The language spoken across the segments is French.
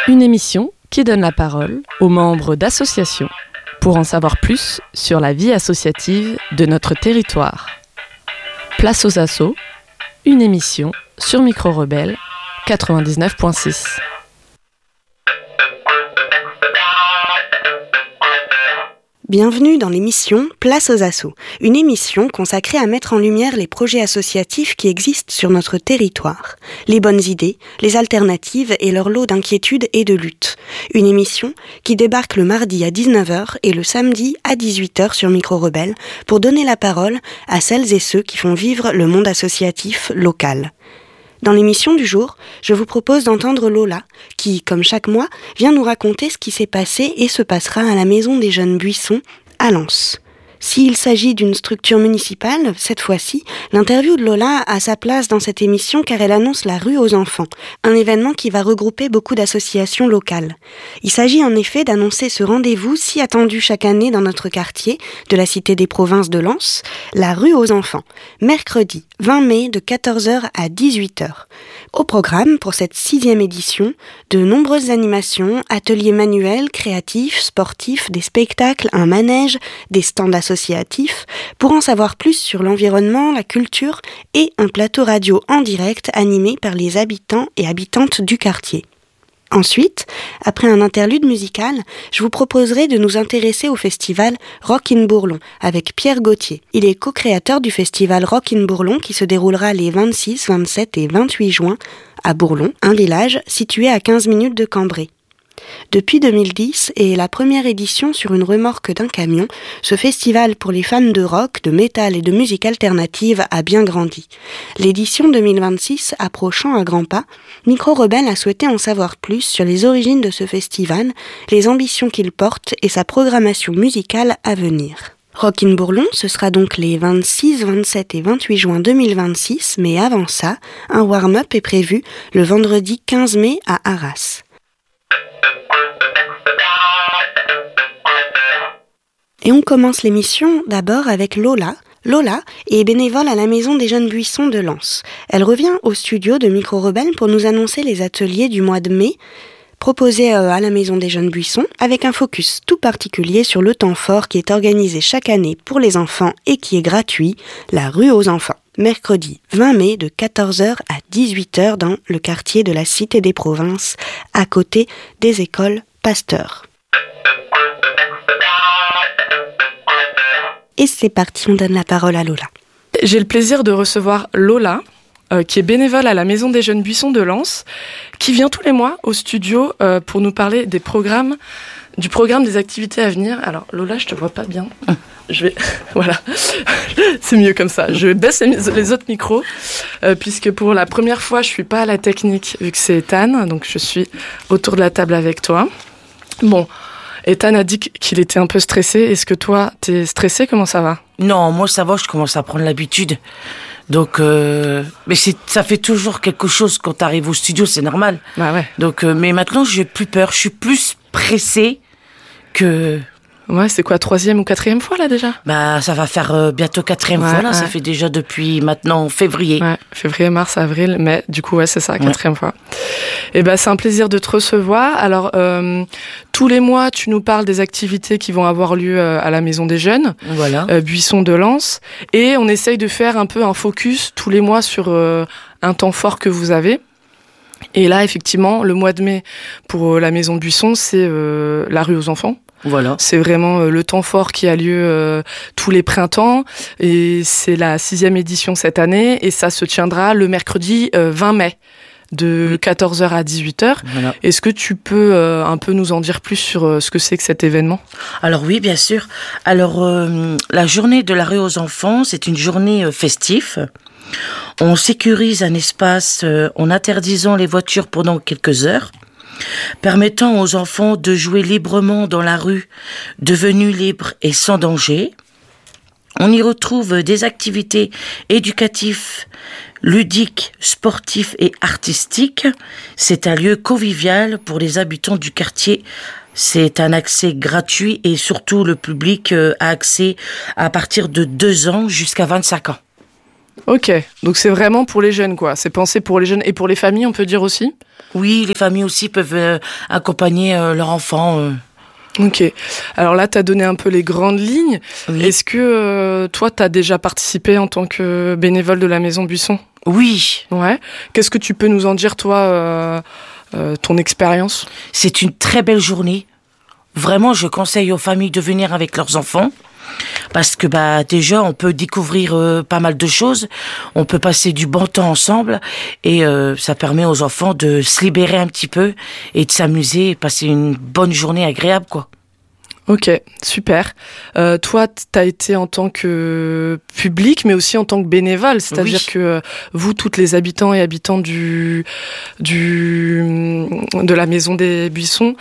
Une émission qui donne la parole aux membres d'associations pour en savoir plus sur la vie associative de notre territoire. Place aux assos, une émission sur Micro Rebelle 99.6. Bienvenue dans l'émission Place aux assos, une émission consacrée à mettre en lumière les projets associatifs qui existent sur notre territoire, les bonnes idées, les alternatives et leur lot d'inquiétudes et de luttes. Une émission qui débarque le mardi à 19h et le samedi à 18h sur Micro Rebelle pour donner la parole à celles et ceux qui font vivre le monde associatif local. Dans l'émission du jour, je vous propose d'entendre Lola, qui, comme chaque mois, vient nous raconter ce qui s'est passé et se passera à la Maison des Jeunes Buissons, à Lens. S'il s'agit d'une structure municipale, cette fois-ci, l'interview de Lola a sa place dans cette émission car elle annonce la rue aux enfants, un événement qui va regrouper beaucoup d'associations locales. Il s'agit en effet d'annoncer ce rendez-vous si attendu chaque année dans notre quartier de la Cité des Provinces de Lens, la rue aux enfants, mercredi 20 mai de 14h à 18h. Au programme, pour cette 6e édition, de nombreuses animations, ateliers manuels, créatifs, sportifs, des spectacles, un manège, des stands associatifs, pour en savoir plus sur l'environnement, la culture et un plateau radio en direct animé par les habitants et habitantes du quartier. Ensuite, après un interlude musical, je vous proposerai de nous intéresser au festival Rock in Bourlon avec Pierre Gauthier. Il est co-créateur du festival Rock in Bourlon qui se déroulera les 26, 27 et 28 juin à Bourlon, un village situé à 15 minutes de Cambrai. Depuis 2010 et la première édition sur une remorque d'un camion, ce festival pour les fans de rock, de métal et de musique alternative a bien grandi. L'édition 2026 approchant à grands pas, Micro Rebelle a souhaité en savoir plus sur les origines de ce festival, les ambitions qu'il porte et sa programmation musicale à venir. Rock in Bourlon, ce sera donc les 26, 27 et 28 juin 2026, mais avant ça, un warm-up est prévu le vendredi 15 mai à Arras. Et on commence l'émission d'abord avec Lola. Lola est bénévole à la Maison des Jeunes Buissons de Lens. Elle revient au studio de Micro Rebelle pour nous annoncer les ateliers du mois de mai proposés à la Maison des Jeunes Buissons avec un focus tout particulier sur le temps fort qui est organisé chaque année pour les enfants et qui est gratuit, la rue aux enfants. Mercredi 20 mai de 14h à 18h dans le quartier de la Cité des Provinces, à côté des écoles Pasteur. Et c'est parti, on donne la parole à Lola. J'ai le plaisir de recevoir Lola, qui est bénévole à la Maison des Jeunes Buissons de Lens, qui vient tous les mois au studio pour nous parler du programme des activités à venir. Alors Lola, je te vois pas bien. Voilà, c'est mieux comme ça. Je baisse les autres micros, puisque pour la première fois, je suis pas à la technique, vu que c'est Ethan, donc je suis autour de la table avec toi. Bon. Ethan a dit qu'il était un peu stressé. Est-ce que toi, t'es stressé? Comment ça va? Non, moi ça va, je commence à prendre l'habitude. Donc, mais ça fait toujours quelque chose quand t'arrives au studio, c'est normal. Bah ouais. Donc, mais maintenant j'ai plus peur, je suis plus pressée que... Ouais, c'est quoi, 3e ou 4e fois là déjà? Bah, ça va faire bientôt 4e fois là, ça fait déjà depuis maintenant février. Ouais, février, mars, avril, mai, du coup ouais c'est ça, 4e fois. Et ben c'est un plaisir de te recevoir. Alors, tous les mois tu nous parles des activités qui vont avoir lieu à la Maison des Jeunes, voilà. Buissons de Lens, et on essaye de faire un peu un focus tous les mois sur un temps fort que vous avez. Et là, effectivement, le mois de mai pour la Maison de Buissons, c'est la rue aux enfants. Voilà. C'est vraiment le temps fort qui a lieu tous les printemps et c'est la 6e édition cette année et ça se tiendra le mercredi 20 mai de 14h à 18h. Voilà. Est-ce que tu peux un peu nous en dire plus sur ce que c'est que cet événement? Alors oui, bien sûr. Alors, la journée de la rue aux enfants, c'est une journée festive. On sécurise un espace en interdisant les voitures pendant quelques heures, permettant aux enfants de jouer librement dans la rue, devenus libres et sans danger. On y retrouve des activités éducatives, ludiques, sportives et artistiques. C'est un lieu convivial pour les habitants du quartier. C'est un accès gratuit et surtout le public a accès à partir de 2 ans jusqu'à 25 ans. Ok, donc c'est vraiment pour les jeunes, quoi. C'est pensé pour les jeunes et pour les familles, on peut dire aussi. Oui, les familles aussi peuvent accompagner leur enfant. Ok, alors là, tu as donné un peu les grandes lignes. Oui. Est-ce que toi, tu as déjà participé en tant que bénévole de la Maison Buisson ? Oui, Ouais. Qu'est-ce que tu peux nous en dire, toi, ton expérience ? c'est une très belle journée. Vraiment, je conseille aux familles de venir avec leurs enfants. Parce que déjà on peut découvrir pas mal de choses, on peut passer du bon temps ensemble et ça permet aux enfants de se libérer un petit peu et de s'amuser et passer une bonne journée agréable quoi. Ok, super. Toi, t'as été en tant que public, mais aussi en tant que bénévole, c'est-à-dire Oui. que vous, toutes les habitants et habitantes de la Maison des Buissons,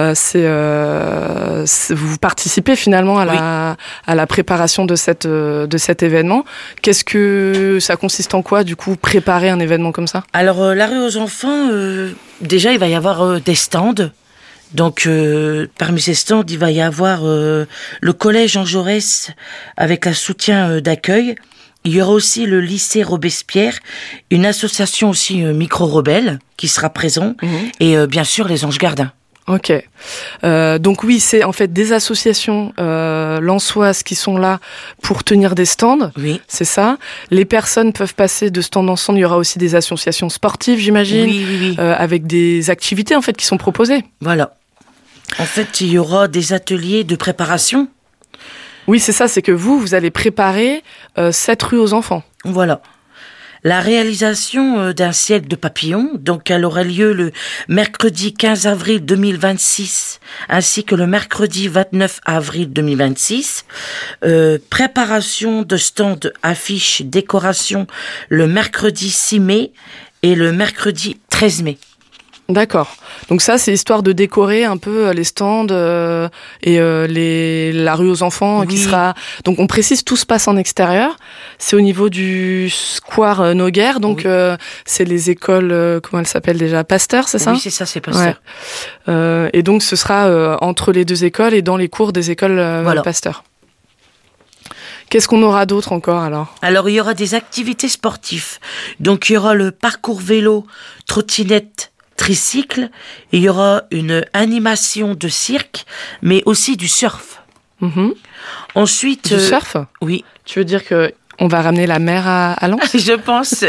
vous participez finalement à la préparation de cet événement. Qu'est-ce que ça consiste en quoi, du coup, préparer un événement comme ça ? Alors la rue aux enfants, déjà il va y avoir des stands. Donc, parmi ces stands, il va y avoir le collège Jean Jaurès avec un soutien d'accueil. Il y aura aussi le lycée Robespierre, une association aussi micro-rebelle qui sera présent, et bien sûr les Anges Gardins. Ok. Donc oui, c'est en fait des associations lensoises qui sont là pour tenir des stands. Oui. C'est ça. Les personnes peuvent passer de stand en stand. Il y aura aussi des associations sportives, j'imagine, Oui. avec des activités en fait qui sont proposées. Voilà. En fait, il y aura des ateliers de préparation. Oui, c'est ça. C'est que vous allez préparer cette rue aux enfants. Voilà. La réalisation d'un siècle de papillons, donc elle aura lieu le mercredi 15 avril 2026 ainsi que le mercredi 29 avril 2026. Préparation de stands, affiches, décorations le mercredi 6 mai et le mercredi 13 mai. D'accord. Donc ça, c'est histoire de décorer un peu les stands et la rue aux enfants qui sera. Donc on précise, tout se passe en extérieur. C'est au niveau du square Noguer. Donc c'est les écoles, comment elles s'appellent déjà, Pasteur, c'est ça ? Oui, c'est ça, c'est Pasteur. Ouais. Et donc ce sera entre les deux écoles et dans les cours des écoles Pasteur. Qu'est-ce qu'on aura d'autre encore alors ? Alors il y aura des activités sportives. Donc il y aura le parcours vélo, trottinette, tricycle, et il y aura une animation de cirque, mais aussi du surf. Ensuite, du surf ? Oui. Tu veux dire que on va ramener la mer à Lens ? Je pense.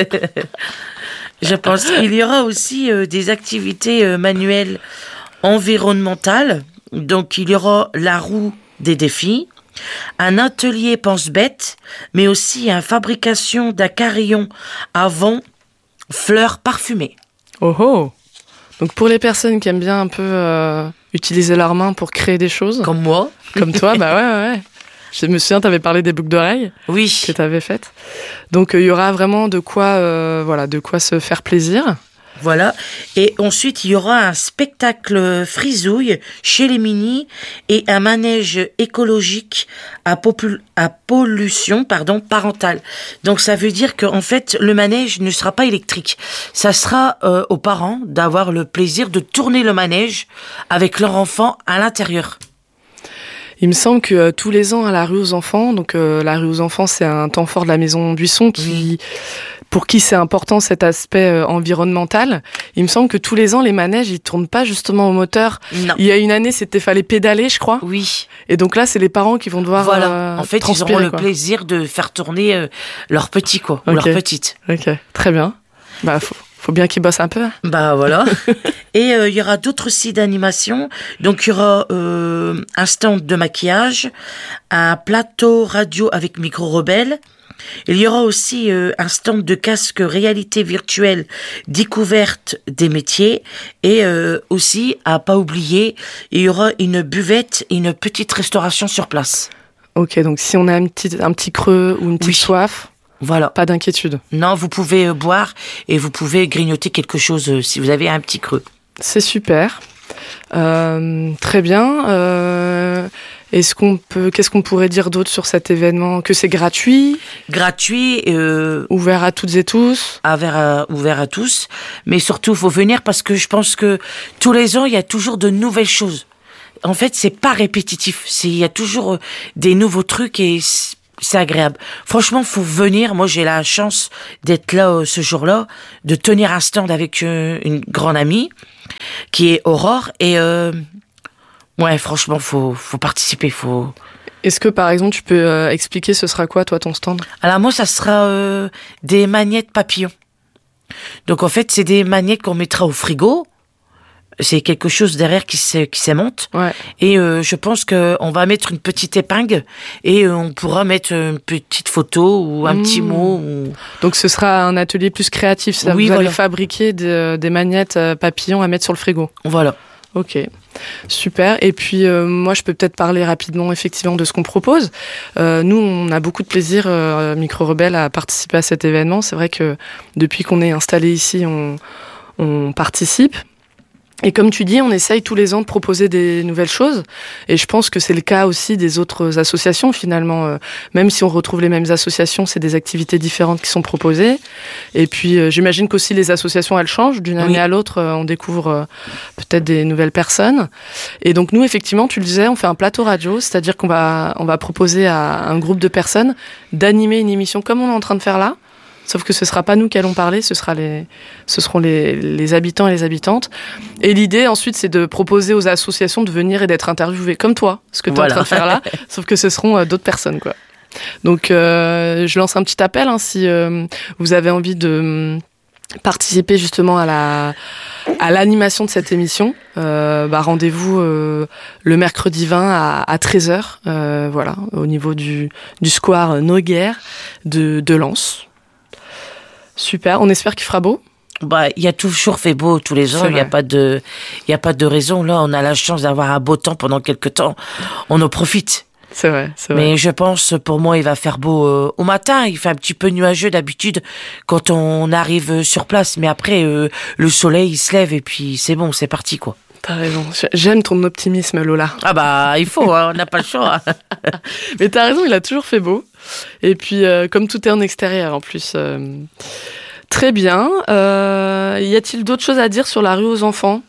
Il y aura aussi des activités manuelles environnementales. Donc il y aura la roue des défis, un atelier pense-bête, mais aussi une fabrication d'un carillon à vent fleurs parfumées. Oh oh ! Donc pour les personnes qui aiment bien un peu utiliser leurs mains pour créer des choses. Comme moi. Comme toi, ouais. Je me souviens, tu avais parlé des boucles d'oreilles que tu avais faites. Donc il y aura vraiment de quoi se faire plaisir. Voilà. Et ensuite, il y aura un spectacle frisouille chez les Minis et un manège écologique à pollution parentale. Donc, ça veut dire qu'en fait, le manège ne sera pas électrique. Ça sera aux parents d'avoir le plaisir de tourner le manège avec leur enfant à l'intérieur. Il me semble que tous les ans à la rue aux enfants, donc la rue aux enfants, c'est un temps fort de la Maison Buisson pour qui c'est important cet aspect environnemental. Il me semble que tous les ans, les manèges, ils tournent pas justement au moteur. Non. Il y a une année, fallait pédaler, je crois. Oui. Et donc là, c'est les parents qui vont devoir en fait, ils auront le plaisir de faire tourner leur petit, ou leur petite. Ok, très bien. Faut bien qu'ils bossent un peu. Voilà. Et il y aura d'autres sites d'animation. Donc, il y aura un stand de maquillage, un plateau radio avec micro-rebelle. Il y aura aussi un stand de casque réalité virtuelle, découverte des métiers. Et aussi, à pas oublier, il y aura une buvette et une petite restauration sur place. Ok, donc si on a un petit creux ou une petite soif... Voilà. Pas d'inquiétude. Non, vous pouvez boire et vous pouvez grignoter quelque chose si vous avez un petit creux. C'est super. Très bien. Qu'est-ce qu'on pourrait dire d'autre sur cet événement ? Que c'est gratuit ? Gratuit. Ouvert à toutes et tous ? Ouvert à tous. Mais surtout, il faut venir parce que je pense que tous les ans, il y a toujours de nouvelles choses. En fait, c'est pas répétitif. Il y a toujours des nouveaux trucs et c'est agréable. Franchement, faut venir. Moi, j'ai la chance d'être là ce jour-là, de tenir un stand avec une grande amie qui est Aurore. Et ouais, franchement, faut participer. Est-ce que, par exemple, tu peux expliquer ce sera quoi, toi, ton stand? Alors moi, ça sera des magnettes papillons. Donc en fait, c'est des magnettes qu'on mettra au frigo. C'est quelque chose derrière qui s'aimente. Ouais. Et je pense qu'on va mettre une petite épingle et on pourra mettre une petite photo ou un petit mot. Donc ce sera un atelier plus créatif. Ça, oui, vous voilà. allez fabriquer des magnettes papillons à mettre sur le frigo. Voilà. Ok, super. Et puis moi, je peux peut-être parler rapidement effectivement de ce qu'on propose. Nous, on a beaucoup de plaisir, Micro Rebelle, à participer à cet événement. C'est vrai que depuis qu'on est installé ici, on participe. Et comme tu dis, on essaye tous les ans de proposer des nouvelles choses. Et je pense que c'est le cas aussi des autres associations, finalement. Même si on retrouve les mêmes associations, c'est des activités différentes qui sont proposées. Et puis, j'imagine qu'aussi les associations, elles changent. D'une année à l'autre, on découvre peut-être des nouvelles personnes. Et donc, nous, effectivement, tu le disais, on fait un plateau radio. C'est-à-dire qu'on va proposer à un groupe de personnes d'animer une émission comme on est en train de faire là. Sauf que ce ne sera pas nous qui allons parler, ce seront les habitants et les habitantes. Et l'idée, ensuite, c'est de proposer aux associations de venir et d'être interviewés, comme toi, ce que tu es en train de faire là, sauf que ce seront d'autres personnes, quoi. Donc, je lance un petit appel, si vous avez envie de participer justement à l'animation de cette émission. Rendez-vous le mercredi 20 à 13h, voilà, au niveau du square Noguer de Lens. Super, on espère qu'il fera beau. Il y a toujours fait beau tous les ans, il y a pas de raison. Là, on a la chance d'avoir un beau temps pendant quelques temps. On en profite. C'est vrai. Mais je pense, pour moi, il va faire beau au matin. Il fait un petit peu nuageux d'habitude quand on arrive sur place. Mais après, le soleil, il se lève et puis c'est bon, c'est parti, quoi. T'as raison. J'aime ton optimisme, Lola. Il faut, on n'a pas le choix. Mais t'as raison, il a toujours fait beau. Et puis, comme tout est en extérieur, en plus. Très bien. Y a-t-il d'autres choses à dire sur la rue aux enfants?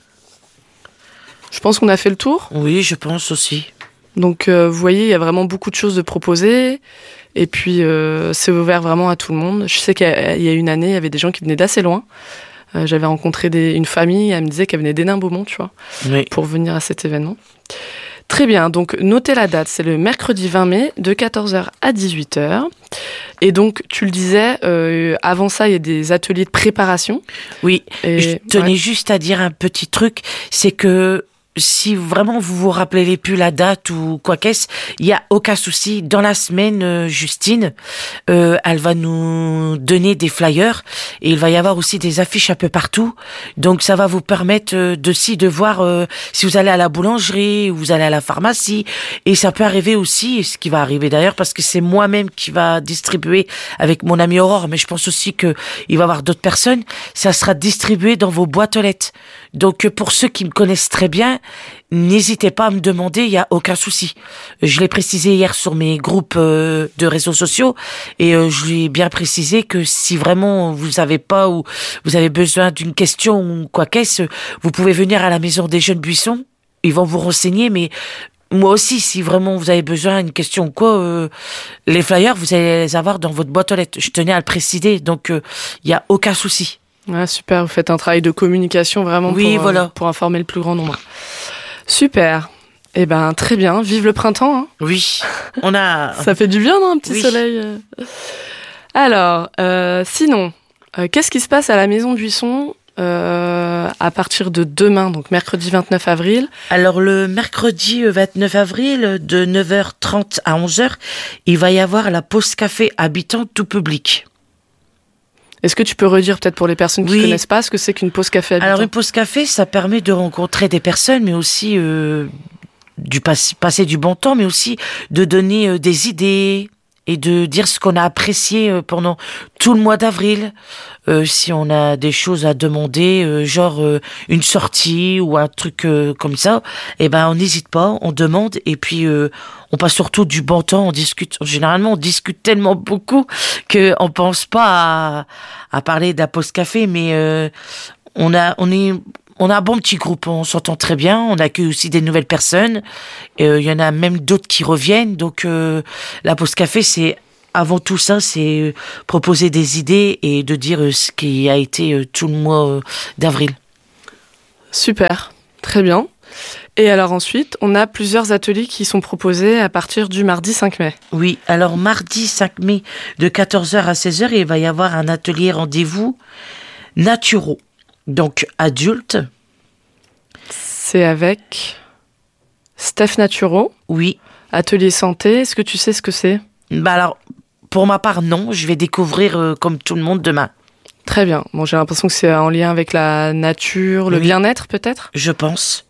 Je pense qu'on a fait le tour. Oui, je pense aussi. Donc, vous voyez, il y a vraiment beaucoup de choses de proposer. Et puis, c'est ouvert vraiment à tout le monde. Je sais qu'il y a une année, il y avait des gens qui venaient d'assez loin. J'avais rencontré une famille, elle me disait qu'elle venait d'Hénin-Beaumont, tu vois, pour venir à cet événement. Très bien, donc notez la date, c'est le mercredi 20 mai de 14h à 18h. Et donc, tu le disais, avant ça, il y a des ateliers de préparation. Oui, je tenais juste à dire un petit truc, c'est que si vraiment vous vous rappelez plus la date ou quoi qu'est-ce, il y a aucun souci. Dans la semaine, Justine, elle va nous donner des flyers et il va y avoir aussi des affiches un peu partout. Donc ça va vous permettre de voir si vous allez à la boulangerie ou vous allez à la pharmacie. Et ça peut arriver aussi, ce qui va arriver d'ailleurs, parce que c'est moi-même qui va distribuer avec mon amie Aurore, mais je pense aussi que il va y avoir d'autres personnes. Ça sera distribué dans vos boîtes aux lettres. Donc pour ceux qui me connaissent très bien, n'hésitez pas à me demander, il n'y a aucun souci. Je l'ai précisé hier sur mes groupes de réseaux sociaux et je lui ai bien précisé que si vraiment vous savez pas ou vous avez besoin d'une question ou quoi qu'est-ce, vous pouvez venir à la Maison des Jeunes Buissons. Ils vont vous renseigner, mais moi aussi, si vraiment vous avez besoin d'une question ou quoi, les flyers, vous allez les avoir dans votre boîte aux lettres. Je tenais à le préciser, donc il n'y a aucun souci. Ah, super, vous faites un travail de communication vraiment pour informer le plus grand nombre. Super. Eh ben, très bien. Vive le printemps. Hein. Oui, on a... Ça fait du bien, non, un petit soleil. Alors, sinon, qu'est-ce qui se passe à la Maison Buisson à partir de demain, donc mercredi 29 avril? Alors, le mercredi 29 avril, de 9h30 à 11h, il va y avoir la pause café habitant tout public. Est-ce que tu peux redire peut-être pour les personnes qui ne connaissent pas ce que c'est qu'une pause café habitant? Alors une pause café, ça permet de rencontrer des personnes, mais aussi passer du bon temps, mais aussi de donner des idées et de dire ce qu'on a apprécié pendant tout le mois d'avril. Si on a des choses à demander, genre une sortie ou un truc comme ça, on n'hésite pas, on demande et puis on passe surtout du bon temps, on discute. Généralement, on discute tellement beaucoup que on pense pas à parler de la pause café, mais on On a un bon petit groupe, on s'entend très bien, on accueille aussi des nouvelles personnes. Il y en a même d'autres qui reviennent. Donc la pause café, c'est avant tout ça, c'est proposer des idées et de dire ce qui a été tout le mois d'avril. Super, très bien. Et alors ensuite, on a plusieurs ateliers qui sont proposés à partir du mardi 5 mai. Oui, alors mardi 5 mai de 14h à 16h, il va y avoir un atelier rendez-vous naturaux, donc adultes. C'est avec Steph Naturo. Oui. Atelier santé, est-ce que tu sais ce que c'est ? Alors, pour ma part, non, je vais découvrir comme tout le monde demain. Très bien, bon, j'ai l'impression que c'est en lien avec la nature, le bien-être peut-être ? Je pense.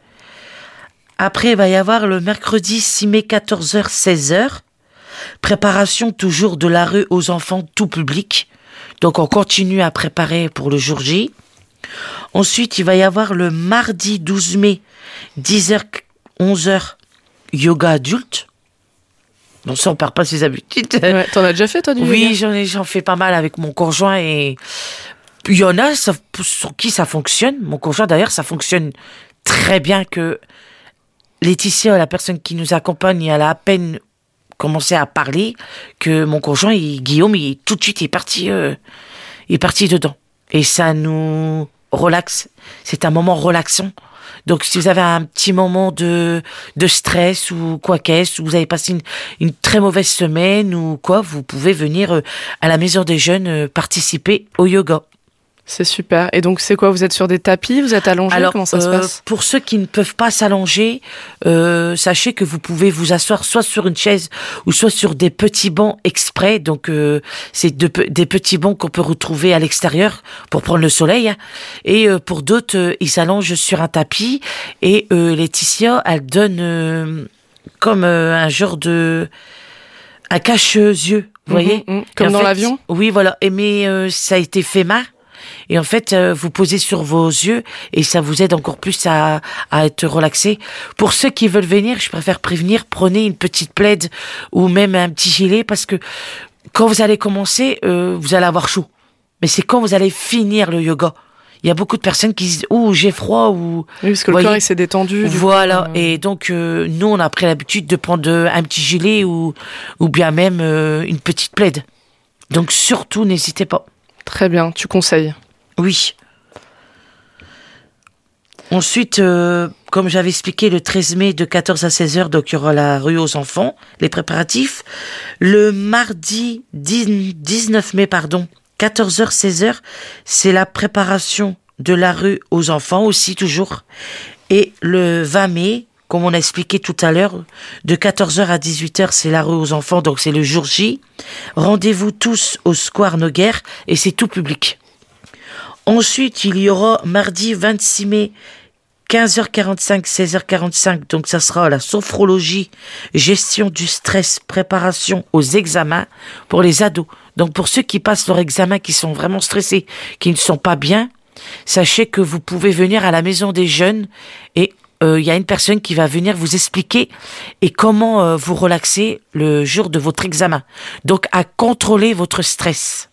Après, il va y avoir le mercredi 6 mai 14h, 16h. Préparation toujours de la rue aux enfants tout public. Donc, on continue à préparer pour le jour J. Ensuite, il va y avoir le mardi 12 mai, 10h, 11h, yoga adulte. Donc ça, on perd pas ses habitudes. Ouais, t'en as déjà fait, toi, du yoga ? Oui, j'en fais pas mal avec mon conjoint et il y en a sur qui ça fonctionne. Mon conjoint, d'ailleurs, ça fonctionne très bien que Laetitia, la personne qui nous accompagne, elle a à peine commencé à parler que mon conjoint, Guillaume, tout de suite, il est parti dedans. Et ça nous relaxe. C'est un moment relaxant. Donc, si vous avez un petit moment de stress ou quoi qu'est-ce, ou vous avez passé une très mauvaise semaine ou quoi, vous pouvez venir à la Maison des Jeunes participer au yoga. C'est super. Et donc, c'est quoi ? Vous êtes sur des tapis ? Vous êtes allongé ? Alors, comment ça se passe ? Pour ceux qui ne peuvent pas s'allonger, sachez que vous pouvez vous asseoir soit sur une chaise ou soit sur des petits bancs exprès. Donc, c'est des petits bancs qu'on peut retrouver à l'extérieur pour prendre le soleil. Hein. Et pour d'autres, ils s'allongent sur un tapis. Et Laetitia, elle donne comme un genre de... un cache-yeux, vous voyez ? Comme dans l'avion ? Oui, voilà. Mais ça a été fait main. Et en fait, vous posez sur vos yeux et ça vous aide encore plus à être relaxé. Pour ceux qui veulent venir, je préfère prévenir, prenez une petite plaide ou même un petit gilet parce que quand vous allez commencer, vous allez avoir chaud. Mais c'est quand vous allez finir le yoga. Il y a beaucoup de personnes qui disent « Ouh, j'ai froid » ou... Oui, parce que le corps, il s'est détendu. Voilà. Et donc, nous, on a pris l'habitude de prendre un petit gilet ou bien même une petite plaide. Donc, surtout, n'hésitez pas. Très bien, tu conseilles. Oui. Ensuite, comme j'avais expliqué, le 13 mai de 14 à 16h, donc il y aura la rue aux enfants, les préparatifs. Le mardi 19 mai, 14h, 16h, c'est la préparation de la rue aux enfants aussi, toujours. Et le 20 mai, comme on a expliqué tout à l'heure, de 14h à 18h, c'est la rue aux enfants, donc c'est le jour J. Rendez-vous tous au Square Noguer et c'est tout public. Ensuite, il y aura mardi 26 mai, 15h45, 16h45, donc ça sera la sophrologie, gestion du stress, préparation aux examens pour les ados. Donc pour ceux qui passent leur examen, qui sont vraiment stressés, qui ne sont pas bien, sachez que vous pouvez venir à la Maison des Jeunes et il y a une personne qui va venir vous expliquer et comment vous relaxer le jour de votre examen. Donc à contrôler votre stress.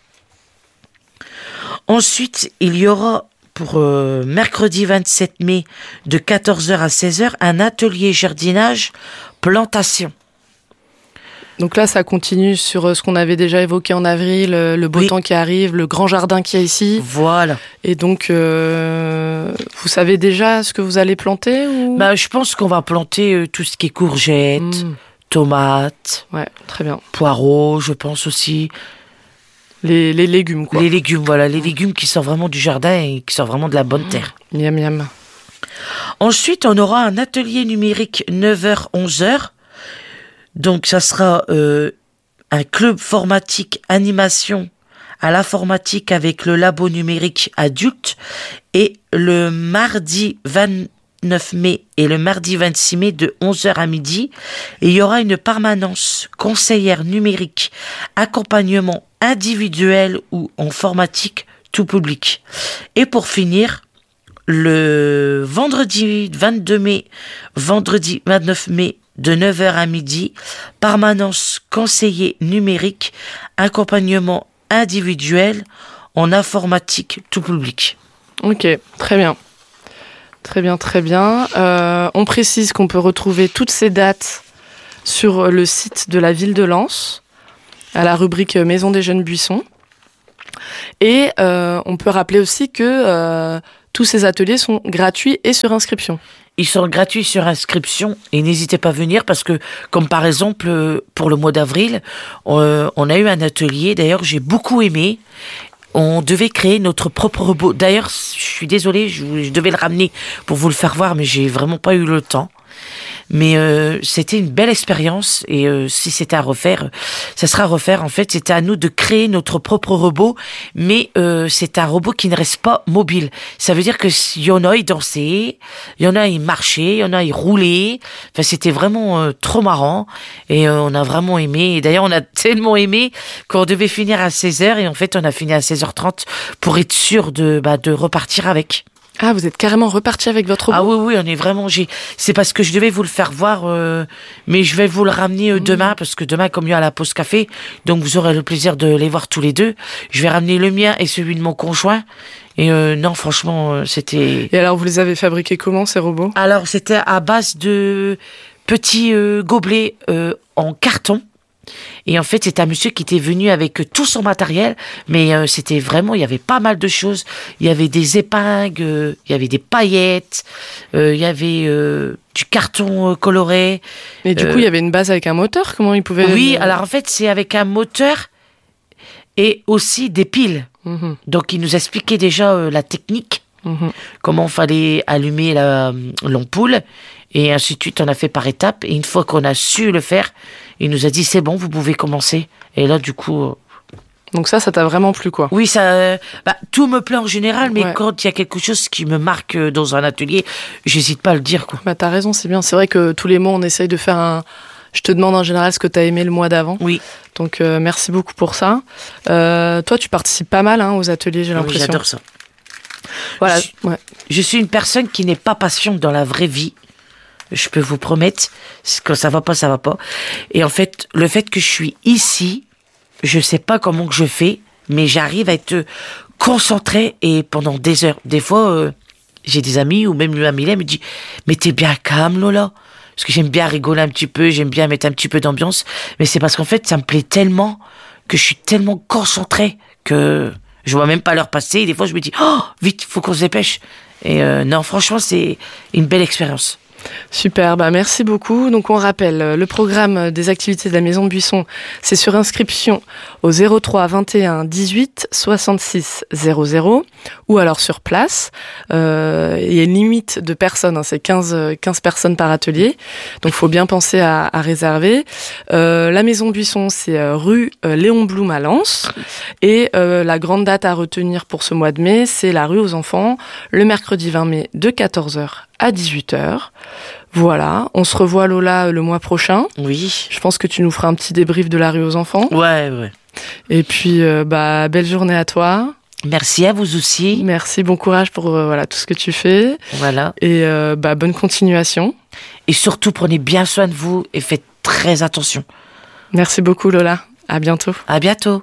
Ensuite, il y aura pour mercredi 27 mai de 14h à 16h un atelier jardinage plantation. Donc là, ça continue sur ce qu'on avait déjà évoqué en avril, le beau temps qui arrive, le grand jardin qu'il y a ici. Voilà. Et donc, vous savez déjà ce que vous allez planter ou... Je pense qu'on va planter tout ce qui est courgettes, tomates, ouais, très bien. Poireaux, je pense aussi. Les légumes, quoi. Les légumes, voilà. Les légumes qui sortent vraiment du jardin et qui sortent vraiment de la bonne terre. Miam, miam. Ensuite, on aura un atelier numérique 9h, 11h. Donc, ça sera un club formatique animation à l'informatique avec le labo numérique adulte. Et le mardi 29 mai et le mardi 26 mai de 11h à midi. Et il y aura une permanence conseillère numérique, accompagnement individuel ou informatique tout public. Et pour finir, le vendredi 22 mai, vendredi 29 mai, de 9h à midi, permanence conseiller numérique, accompagnement individuel en informatique tout public. Ok, très bien. Très bien, très bien. On précise qu'on peut retrouver toutes ces dates sur le site de la ville de Lens, à la rubrique Maison des Jeunes Buissons. Et on peut rappeler aussi que tous ces ateliers sont gratuits et sur inscription. Ils sont gratuits sur inscription et n'hésitez pas à venir parce que, comme par exemple, pour le mois d'avril, on a eu un atelier, d'ailleurs j'ai beaucoup aimé. On devait créer notre propre robot. D'ailleurs, je suis désolée, je devais le ramener pour vous le faire voir, mais j'ai vraiment pas eu le temps. Mais c'était une belle expérience et si c'était à refaire, ça sera à refaire. En fait, c'était à nous de créer notre propre robot, mais c'est un robot qui ne reste pas mobile. Ça veut dire que il y en a, ils dansaient, il y en a, ils marchaient, il y en a, ils roulaient. Enfin, c'était vraiment trop marrant et on a vraiment aimé. Et d'ailleurs, on a tellement aimé qu'on devait finir à 16h et en fait, on a fini à 16h30 pour être sûr de repartir avec. Ah, vous êtes carrément reparti avec votre robot? Ah oui, on est vraiment... C'est parce que je devais vous le faire voir, mais je vais vous le ramener demain, parce que demain, comme il y a la pause café, donc vous aurez le plaisir de les voir tous les deux. Je vais ramener le mien et celui de mon conjoint. Et non, franchement, c'était... Et alors, vous les avez fabriqués comment, ces robots? Alors, c'était à base de petits gobelets en carton. Et en fait, c'est un monsieur qui était venu avec tout son matériel, mais c'était vraiment, il y avait pas mal de choses. Il y avait des épingles, il y avait des paillettes, il y avait du carton coloré. Et du coup, il y avait une base avec un moteur? Comment il pouvait... Oui, alors en fait, c'est avec un moteur et aussi des piles. Mmh. Donc, il nous expliquait déjà la technique, comment fallait allumer l'ampoule, et ainsi de suite. On a fait par étapes, et une fois qu'on a su le faire, il nous a dit c'est bon, vous pouvez commencer. Et là, du coup... Donc ça t'a vraiment plu, quoi? Oui, ça, tout me plaît en général, mais ouais. Quand il y a quelque chose qui me marque dans un atelier, j'hésite pas à le dire, quoi. T'as raison, c'est bien. C'est vrai que tous les mois, on essaye de faire un... Je te demande en général ce que t'as aimé le mois d'avant. Oui. Donc merci beaucoup pour ça. Toi, tu participes pas mal aux ateliers, j'ai l'impression. Oui, j'adore ça. Voilà. Je suis une personne qui n'est pas patiente dans la vraie vie. Je peux vous promettre, quand ça va pas, ça va pas. Et en fait, le fait que je suis ici, je sais pas comment que je fais, mais j'arrive à être concentrée et pendant des heures. Des fois, j'ai des amis ou même lui Amélie me dit « Mais t'es bien calme, Lola ?» Parce que j'aime bien rigoler un petit peu, j'aime bien mettre un petit peu d'ambiance. Mais c'est parce qu'en fait, ça me plaît tellement que je suis tellement concentrée que je vois même pas l'heure passer. Et des fois, je me dis « Oh, vite, faut qu'on se dépêche !» Et non, franchement, c'est une belle expérience. Super, merci beaucoup. Donc on rappelle, le programme des activités de la Maison de Buisson, c'est sur inscription au 03 21 18 66 00 ou alors sur place. Il y a une limite de personnes, c'est 15 personnes par atelier, donc il faut bien penser à réserver. La Maison de Buisson, c'est rue Léon Blum à Lens, et la grande date à retenir pour ce mois de mai, c'est la rue aux enfants, le mercredi 20 mai de 14h à 18h. Voilà, on se revoit Lola le mois prochain. Oui. Je pense que tu nous feras un petit débrief de la rue aux enfants. Ouais. Et puis, belle journée à toi. Merci à vous aussi. Merci, bon courage pour tout ce que tu fais. Voilà. Et bonne continuation. Et surtout, prenez bien soin de vous et faites très attention. Merci beaucoup Lola, à bientôt. À bientôt.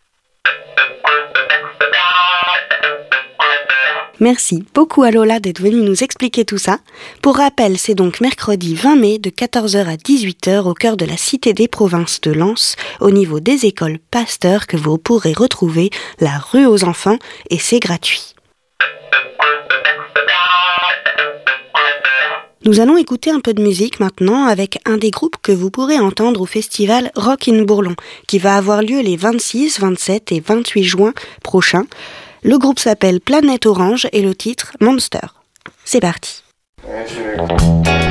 Merci beaucoup à Lola d'être venue nous expliquer tout ça. Pour rappel, c'est donc mercredi 20 mai de 14h à 18h au cœur de la Cité des Provinces de Lens, au niveau des écoles Pasteur, que vous pourrez retrouver la rue aux enfants, et c'est gratuit. Nous allons écouter un peu de musique maintenant avec un des groupes que vous pourrez entendre au festival Rock in Bourlon, qui va avoir lieu les 26, 27 et 28 juin prochains. Le groupe s'appelle Planète Orange et le titre Monster. C'est parti.